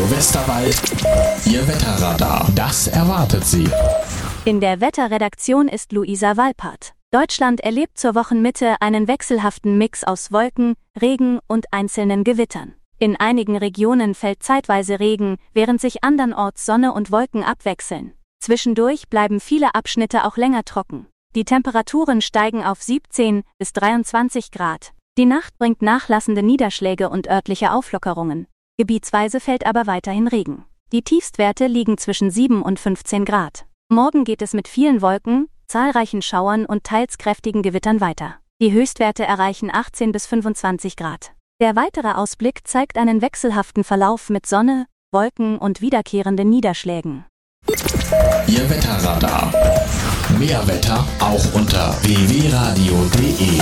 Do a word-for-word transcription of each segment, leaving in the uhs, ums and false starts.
Radio Westerwald, Ihr Wetterradar. Das erwartet Sie. In der Wetterredaktion ist Luisa Walpert. Deutschland erlebt zur Wochenmitte einen wechselhaften Mix aus Wolken, Regen und einzelnen Gewittern. In einigen Regionen fällt zeitweise Regen, während sich andernorts Sonne und Wolken abwechseln. Zwischendurch bleiben viele Abschnitte auch länger trocken. Die Temperaturen steigen auf siebzehn bis dreiundzwanzig Grad. Die Nacht bringt nachlassende Niederschläge und örtliche Auflockerungen. Gebietsweise fällt aber weiterhin Regen. Die Tiefstwerte liegen zwischen sieben und fünfzehn Grad. Morgen geht es mit vielen Wolken, zahlreichen Schauern und teils kräftigen Gewittern weiter. Die Höchstwerte erreichen achtzehn bis fünfundzwanzig Grad. Der weitere Ausblick zeigt einen wechselhaften Verlauf mit Sonne, Wolken und wiederkehrenden Niederschlägen. Ihr Wetterradar. Mehr Wetter auch unter w w radio punkt d e.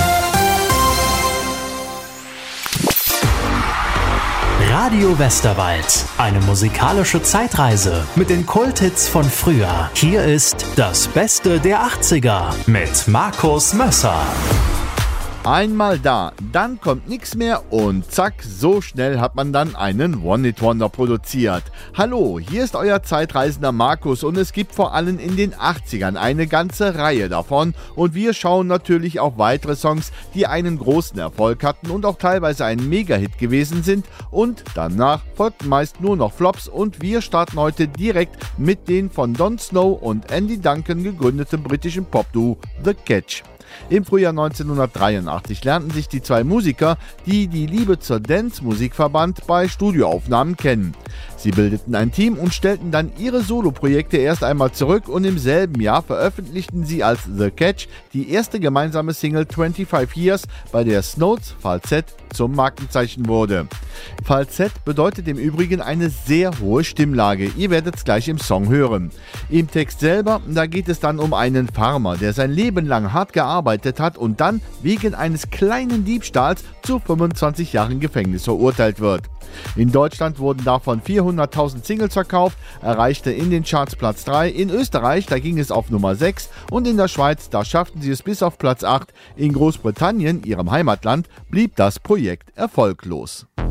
Radio Westerwald, eine musikalische Zeitreise mit den Kulthits von früher. Hier ist das Beste der achtziger mit Markus Mösser. Einmal da, dann kommt nichts mehr und zack, so schnell hat man dann einen One-Hit-Wonder produziert. Hallo, hier ist euer Zeitreisender Markus und es gibt vor allem in den achtzigern eine ganze Reihe davon und wir schauen natürlich auf weitere Songs, die einen großen Erfolg hatten und auch teilweise ein Mega-Hit gewesen sind und danach folgten meist nur noch Flops und wir starten heute direkt mit den von Don Snow und Andy Duncan gegründeten britischen Popduo The Catch. Im Frühjahr neunzehnhundertdreiundachtzig lernten sich die zwei Musiker, die die Liebe zur Dance-Musik verband, bei Studioaufnahmen kennen. Sie bildeten ein Team und stellten dann ihre Soloprojekte erst einmal zurück und im selben Jahr veröffentlichten sie als The Catch die erste gemeinsame Single twenty-five Years, bei der Snows Falsett zum Markenzeichen wurde. Falsett bedeutet im Übrigen eine sehr hohe Stimmlage, ihr werdet es gleich im Song hören. Im Text selber, da geht es dann um einen Farmer, der sein Leben lang hart gearbeitet hat und dann wegen eines kleinen Diebstahls zu fünfundzwanzig Jahren Gefängnis verurteilt wird. In Deutschland wurden davon vierhunderttausend Singles verkauft, erreichte in den Charts Platz drei, in Österreich, da ging es auf Nummer sechs und in der Schweiz, da schafften sie es bis auf Platz acht. In Großbritannien, ihrem Heimatland, blieb das Projekt erfolglos.